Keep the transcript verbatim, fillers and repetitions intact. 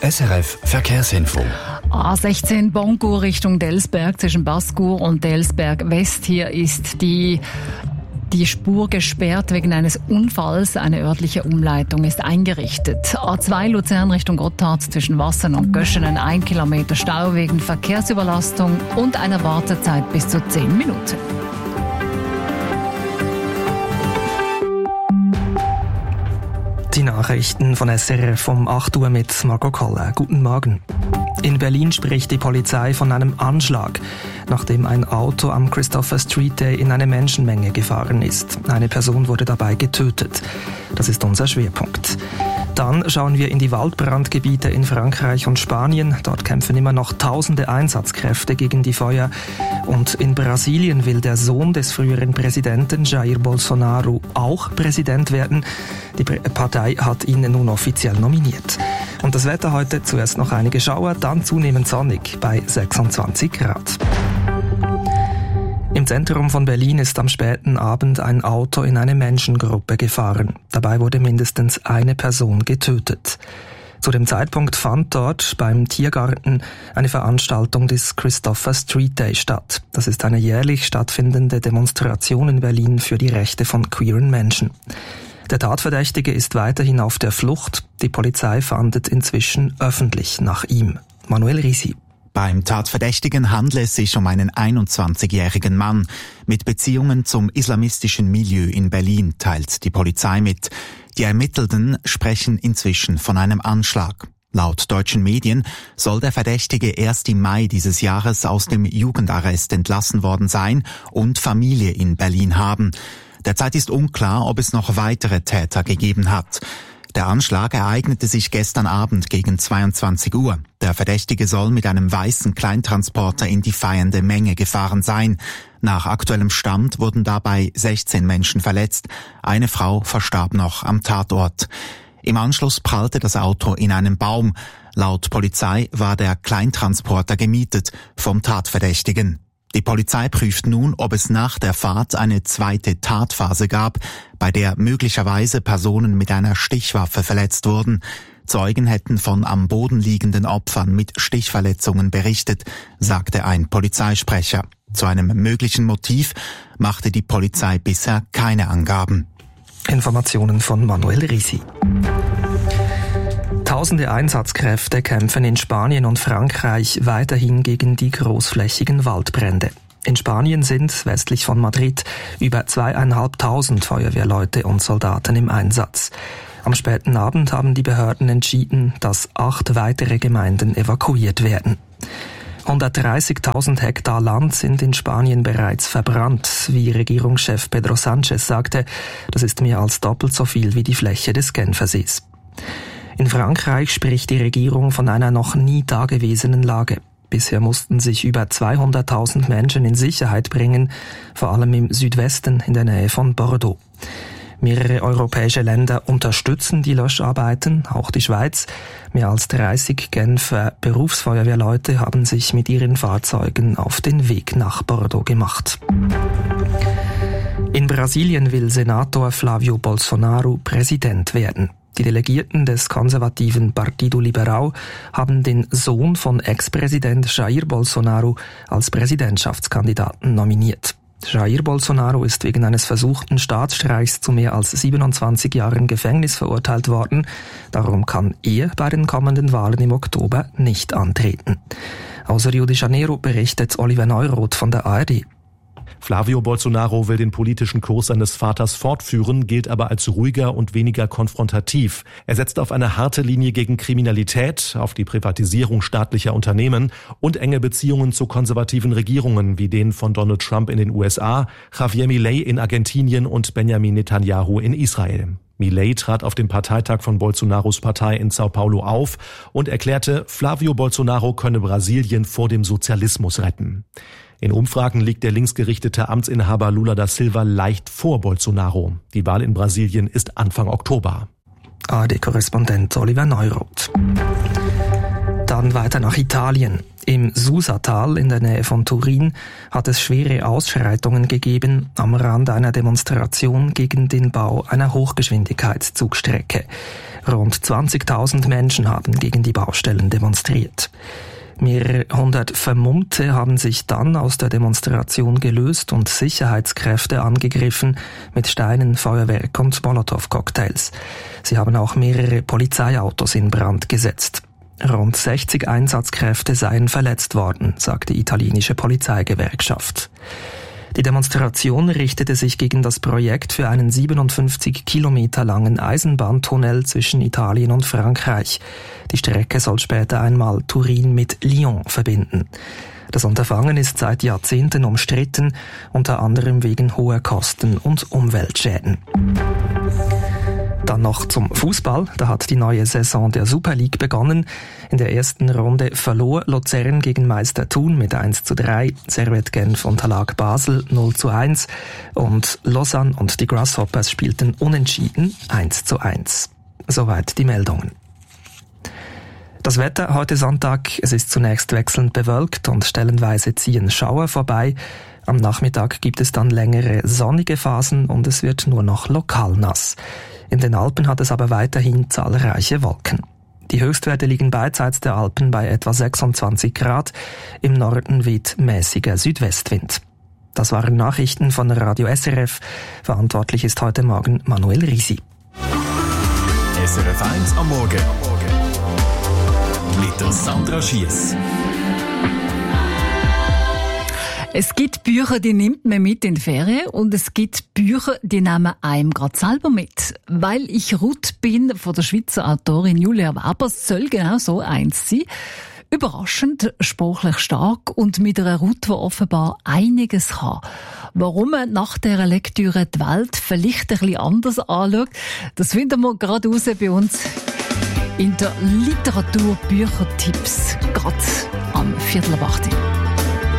S R F Verkehrsinfo. A sechzehn Boncourt Richtung Delsberg zwischen Basse-Cour und Delsberg West. Hier ist die Die Spur gesperrt wegen eines Unfalls. Eine örtliche Umleitung ist eingerichtet. A zwei Luzern Richtung Gotthard zwischen Wassern und Göschenen ein Kilometer Stau wegen Verkehrsüberlastung und einer Wartezeit bis zu zehn Minuten. Die Nachrichten von S R F um acht Uhr mit Marco Koller. Guten Morgen. In Berlin spricht die Polizei von einem Anschlag, nachdem ein Auto am Christopher Street Day in eine Menschenmenge gefahren ist. Eine Person wurde dabei getötet. Das ist unser Schwerpunkt. Dann schauen wir in die Waldbrandgebiete in Frankreich und Spanien. Dort kämpfen immer noch tausende Einsatzkräfte gegen die Feuer. Und in Brasilien will der Sohn des früheren Präsidenten Jair Bolsonaro auch Präsident werden. Die Partei hat ihn nun offiziell nominiert. Und das Wetter heute: zuerst noch einige Schauer, dann zunehmend sonnig bei sechsundzwanzig Grad. Im Zentrum von Berlin ist am späten Abend ein Auto in eine Menschengruppe gefahren. Dabei wurde mindestens eine Person getötet. Zu dem Zeitpunkt fand dort beim Tiergarten eine Veranstaltung des Christopher Street Day statt. Das ist eine jährlich stattfindende Demonstration in Berlin für die Rechte von queeren Menschen. Der Tatverdächtige ist weiterhin auf der Flucht. Die Polizei fahndet inzwischen öffentlich nach ihm. Manuel Risi. Beim Tatverdächtigen handelt es sich um einen einundzwanzigjährigen Mann mit Beziehungen zum islamistischen Milieu in Berlin, teilt die Polizei mit. Die Ermittelten sprechen inzwischen von einem Anschlag. Laut deutschen Medien soll der Verdächtige erst im Mai dieses Jahres aus dem Jugendarrest entlassen worden sein und Familie in Berlin haben. Derzeit ist unklar, ob es noch weitere Täter gegeben hat. Der Anschlag ereignete sich gestern Abend gegen zweiundzwanzig Uhr. Der Verdächtige soll mit einem weißen Kleintransporter in die feiernde Menge gefahren sein. Nach aktuellem Stand wurden dabei sechzehn Menschen verletzt. Eine Frau verstarb noch am Tatort. Im Anschluss prallte das Auto in einen Baum. Laut Polizei war der Kleintransporter gemietet vom Tatverdächtigen. Die Polizei prüft nun, ob es nach der Fahrt eine zweite Tatphase gab, bei der möglicherweise Personen mit einer Stichwaffe verletzt wurden. Zeugen hätten von am Boden liegenden Opfern mit Stichverletzungen berichtet, sagte ein Polizeisprecher. Zu einem möglichen Motiv machte die Polizei bisher keine Angaben. Informationen von Manuel Risi. Tausende Einsatzkräfte kämpfen in Spanien und Frankreich weiterhin gegen die großflächigen Waldbrände. In Spanien sind westlich von Madrid über zweieinhalbtausend Feuerwehrleute und Soldaten im Einsatz. Am späten Abend haben die Behörden entschieden, dass acht weitere Gemeinden evakuiert werden. hundertdreißigtausend Hektar Land sind in Spanien bereits verbrannt, wie Regierungschef Pedro Sánchez sagte. Das ist mehr als doppelt so viel wie die Fläche des Genfersees. In Frankreich spricht die Regierung von einer noch nie dagewesenen Lage. Bisher mussten sich über zweihunderttausend Menschen in Sicherheit bringen, vor allem im Südwesten in der Nähe von Bordeaux. Mehrere europäische Länder unterstützen die Löscharbeiten, auch die Schweiz. Mehr als dreißig Genfer Berufsfeuerwehrleute haben sich mit ihren Fahrzeugen auf den Weg nach Bordeaux gemacht. In Brasilien will Senator Flávio Bolsonaro Präsident werden. Die Delegierten des konservativen Partido Liberal haben den Sohn von Ex-Präsident Jair Bolsonaro als Präsidentschaftskandidaten nominiert. Jair Bolsonaro ist wegen eines versuchten Staatsstreichs zu mehr als siebenundzwanzig Jahren Gefängnis verurteilt worden. Darum kann er bei den kommenden Wahlen im Oktober nicht antreten. Aus Rio de Janeiro berichtet Oliver Neuroth von der A R D. Flávio Bolsonaro will den politischen Kurs seines Vaters fortführen, gilt aber als ruhiger und weniger konfrontativ. Er setzt auf eine harte Linie gegen Kriminalität, auf die Privatisierung staatlicher Unternehmen und enge Beziehungen zu konservativen Regierungen wie denen von Donald Trump in den U S A, Javier Milei in Argentinien und Benjamin Netanyahu in Israel. Milei trat auf dem Parteitag von Bolsonaros Partei in Sao Paulo auf und erklärte, Flávio Bolsonaro könne Brasilien vor dem Sozialismus retten. In Umfragen liegt der linksgerichtete Amtsinhaber Lula da Silva leicht vor Bolsonaro. Die Wahl in Brasilien ist Anfang Oktober. A R D-Korrespondent Oliver Neuroth. Dann weiter nach Italien. Im Susatal in der Nähe von Turin hat es schwere Ausschreitungen gegeben am Rand einer Demonstration gegen den Bau einer Hochgeschwindigkeitszugstrecke. Rund zwanzigtausend Menschen haben gegen die Baustellen demonstriert. Mehrere hundert Vermummte haben sich dann aus der Demonstration gelöst und Sicherheitskräfte angegriffen mit Steinen, Feuerwerk und Molotow-Cocktails. Sie haben auch mehrere Polizeiautos in Brand gesetzt. Rund sechzig Einsatzkräfte seien verletzt worden, sagt die italienische Polizeigewerkschaft. Die Demonstration richtete sich gegen das Projekt für einen siebenundfünfzig Kilometer langen Eisenbahntunnel zwischen Italien und Frankreich. Die Strecke soll später einmal Turin mit Lyon verbinden. Das Unterfangen ist seit Jahrzehnten umstritten, unter anderem wegen hoher Kosten und Umweltschäden. Dann noch zum Fußball. Da hat die neue Saison der Super League begonnen. In der ersten Runde verlor Luzern gegen Meister Thun mit eins zu drei. Servette Genf unterlag Basel null zu eins. Und Lausanne und die Grasshoppers spielten unentschieden eins zu eins. Soweit die Meldungen. Das Wetter heute Sonntag, es ist zunächst wechselnd bewölkt und stellenweise ziehen Schauer vorbei. Am Nachmittag gibt es dann längere sonnige Phasen und es wird nur noch lokal nass. In den Alpen hat es aber weiterhin zahlreiche Wolken. Die Höchstwerte liegen beidseits der Alpen bei etwa sechsundzwanzig Grad. Im Norden weht mäßiger Südwestwind. Das waren Nachrichten von Radio S R F. Verantwortlich ist heute Morgen Manuel Risi. S R F eins am Morgen. Mit der Sandra Schiess. Es gibt Bücher, die nimmt man mit in die Ferien und es gibt Bücher, die nehmen einem gerade selber mit. Weil ich Ruth bin von der Schweizer Autorin Julia Weber, soll genau so eins sein. Überraschend, sprachlich stark und mit einer Ruth, die offenbar einiges kann. Warum man nach dieser Lektüre die Welt vielleicht ein bisschen anders anschaut, das finden wir gerade raus bei uns in der Literaturbüchertipps, gerade am Viertel ab acht.